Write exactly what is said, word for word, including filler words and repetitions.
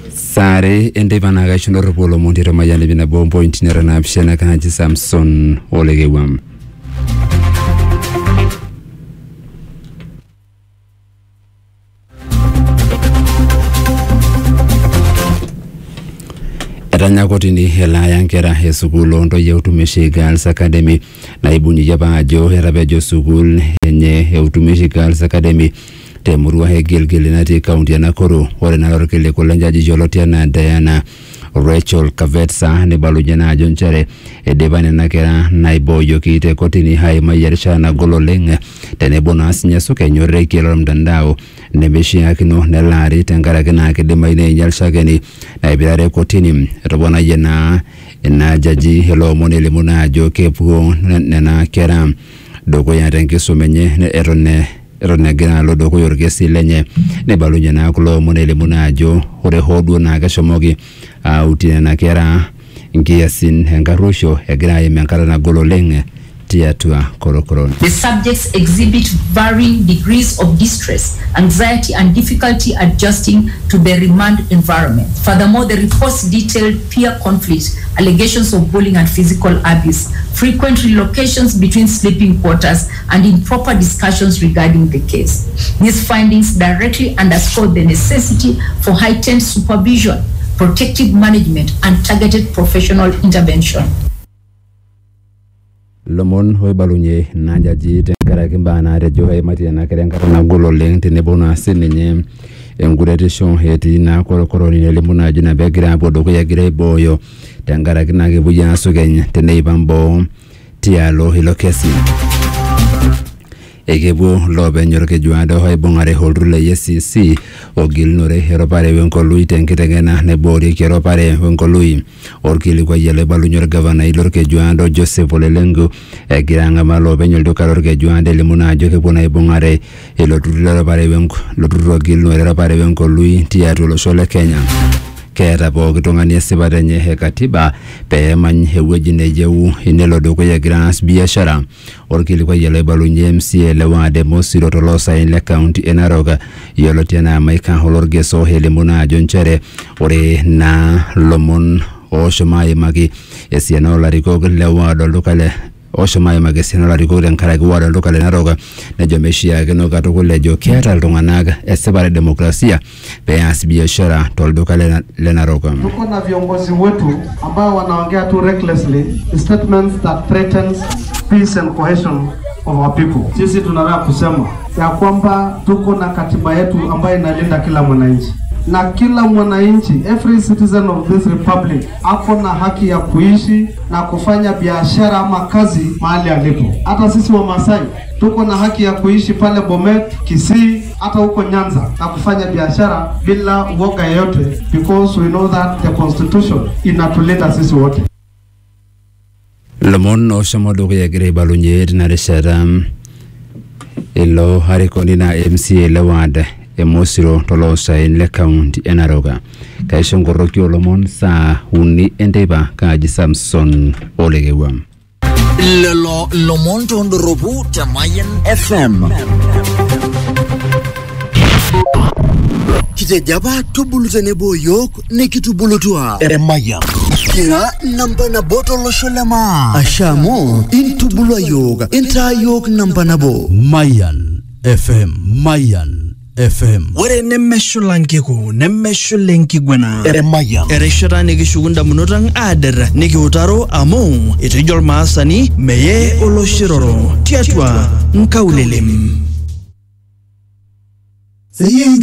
Sare endeva na gaishono repolo montero mayane bina bombo intinera na pshena kahaji Samson Olegewam. Etanya kotini hela yankera he sukulu ndo ya utumishi Girls Academy na ibuni jaba ajo herabejo sukulu enye he utumishi Girls Academy temurua he Gilgil na ti kaunti ya Nakuru wale na lorokele kulanja jijolotia na Diana Rachel Kavetsa ne balujana ajonchere edebane nakera naibo yokite kotini hai mayarisha na gololeng tene bonus nyasuke nyore kilo mtandao nebeshi akino nelari tengara kina kidema ine nyalshageni na ibirare kotini robona yena na jaji hello monele muna joke puo nena kera dogo ya renkiso menye ne erone erone gina lo dogo yorgesi lenye ne balujana kulo monele muna jo hore hodu na gashomogi utina na kera ngiasin hengarosho egira yemenkara na gololeng tiatua korokoroni. The subjects exhibit varying degrees of distress, anxiety and difficulty adjusting to the remand environment. Furthermore, the reports detailed peer conflict, allegations of bullying and physical abuse, frequent relocations between sleeping quarters and improper discussions regarding the case. These findings directly underscore the necessity for heightened supervision, protective management and targeted professional intervention. Lomon hoy balunye na jaji tenkara kimba na rejo hay matia na kerenkara na gololeng tenebona sininye enguretation heti na korokoroni elimuna jina begira bodo ko yagira boyo tenkara kinage buja sugenya teneibambo tialo hilokesi Egebo lobe nyoroke juanda hoy bongare holdrule yesisi ogil nore heropare wenkolui tenkitengena ne bori keropare wenkolui orkili kwa yele balu nyor gavana ilorke juanda Joseph Olelengu egiranga malobe nyoldo kalorke juanda limuna joke bona ibongare elotulero pare wenko loturo gil nore repare wenkolui tiatu lo shole Kenya kera bo kitongania sibarenye he katiba pe man heweji nejewu inelo doko ya grants biashara orkili kwa yele balunye M C A lewa de mosiro tolosa in le county enaroga yolo tena maika holorge so hele muna jonchere ore na lomon o shomaye magi esiano la rikogo lewa do lokale o shomaye magi esiano la rikogo nkara gwa do lokale naroga na jomeshia geno gato kulejo kera ndonganaga esebare demokrasia pe as biashara toldo kale lenaroga. Tuko na viongozi wetu ambao wanaongea tu recklessly statements that threatens peace and cohesion of our people. Sisi tunataka kusema ya kwamba tuko na katiba yetu ambayo inalinda kila mwananchi. Na kila mwananchi, every citizen of this republic ako na haki ya kuishi na kufanya biashara ama kazi mahali alipo. Hata sisi wa Masai tuko na haki ya kuishi pale Bomet, Kisii, hata huko Nyanza na kufanya biashara bila uoga yote, because we know that the constitution inatulinda sisi wote. Lomon o shamodo ya gire balunye na reshara ilo harikoni na M C A lewade emosiro tolosa in le county enaroga kaishongoroki olomon sa uni endeba kaji Samson Olegewam. Lelo lomonto ndorobu Tamayan F M. Kitejaba tubuluzenebo yok nekitubulutua Tamayan. Kira namba na boto lo sholema. Ashamo intubulwa yoga inta yok namba na bo. Mayan F M. Mayan F M. Wore nemesho lankiko, nemesho lenki gwena. Ere Mayan. Ere shara negi shugunda munotang ader, negi utaro amo, ite jol maasani, meye olo shiroro, tiatwa, nkaulilim.